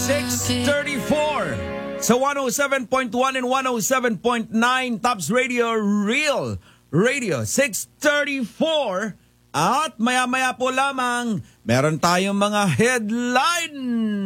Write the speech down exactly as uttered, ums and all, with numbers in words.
six thirty-four sa one oh seven point one and one oh seven point nine Tops Radio Real Radio. Six thirty-four at maya-maya po lamang meron tayong mga headline.